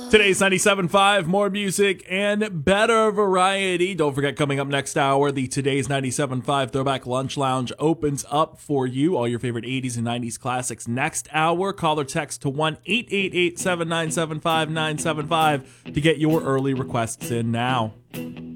Today's 97.5, more music and better variety. Don't forget, coming up next hour, the Today's 97.5 Throwback Lunch Lounge opens up for you. All your favorite 80s and 90s classics next hour. Call or text to 1-888-797-5975 to get your early requests in now.